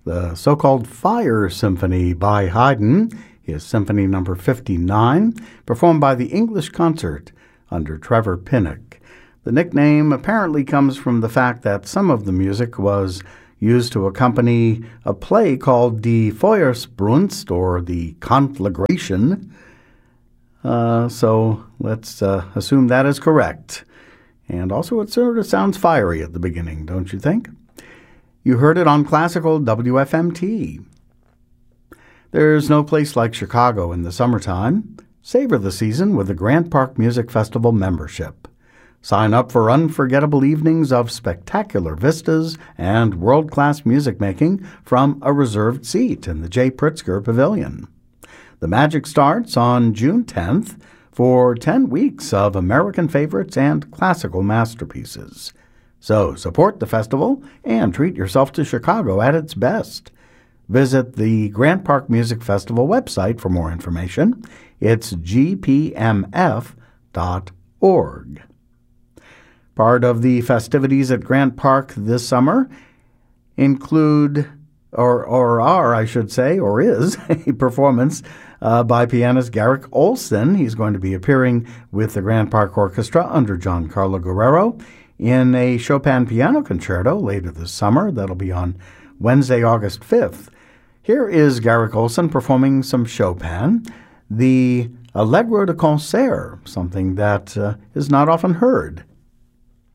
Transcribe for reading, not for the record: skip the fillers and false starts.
the so-called Fire Symphony by Haydn is Symphony Number 59, performed by the English Concert under Trevor Pinnock. The nickname apparently comes from the fact that some of the music was used to accompany a play called Die Feuersbrunst, or the Conflagration. So let's assume that is correct. And also it sort of sounds fiery at the beginning, don't you think? You heard it on Classical WFMT. There's no place like Chicago in the summertime. Savor the season with the Grant Park Music Festival membership. Sign up for unforgettable evenings of spectacular vistas and world-class music making from a reserved seat in the J. Pritzker Pavilion. The magic starts on June 10th for 10 weeks of American favorites and classical masterpieces. So support the festival and treat yourself to Chicago at its best. Visit the Grant Park Music Festival website for more information. It's gpmf.org. Part of the festivities at Grant Park this summer include, is, a performance by pianist Garrick Olson. He's going to be appearing with the Grant Park Orchestra under Giancarlo Guerrero in a Chopin piano concerto later this summer. That'll be on Wednesday, August 5th. Here is Garrick Olson performing some Chopin, the Allegro de Concert, something that is not often heard.